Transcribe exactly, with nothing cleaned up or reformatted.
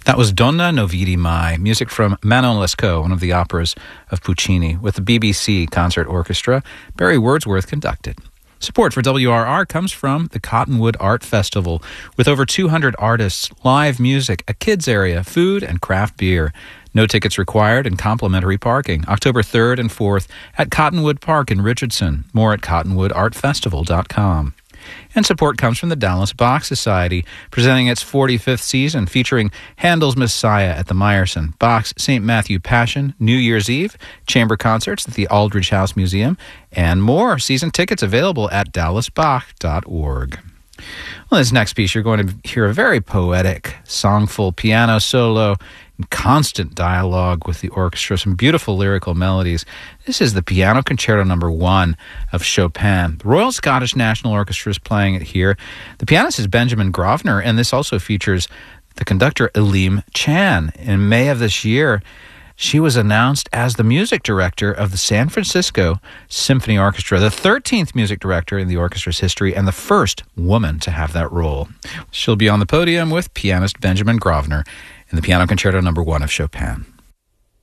That was Donna non vidi mai, music from Manon Lescaut, one of the operas of Puccini, with the B B C Concert Orchestra. Barry Wordsworth conducted. Support for W R R comes from the Cottonwood Art Festival, with over two hundred artists, live music, a kids area, food, and craft beer. No tickets required and complimentary parking. October third and fourth at Cottonwood Park in Richardson. More at cottonwood art festival dot com. And support comes from the Dallas Bach Society, presenting its forty-fifth season, featuring Handel's Messiah at the Meyerson, Bach's Saint Matthew Passion, New Year's Eve, chamber concerts at the Aldrich House Museum, and more. Season tickets available at dallas bach dot org. Well, this next piece, you're going to hear a very poetic, songful piano solo, constant dialogue with the orchestra, some beautiful lyrical melodies. This is the Piano Concerto Number One of Chopin. The Royal Scottish National Orchestra is playing it here. The pianist is Benjamin Grosvenor, and this also features the conductor Elim Chan. In May of this year, she was announced as the music director of the San Francisco Symphony Orchestra, the thirteenth music director in the orchestra's history, and the first woman to have that role. She'll be on the podium with pianist Benjamin Grosvenor in the Piano Concerto Number One of Chopin.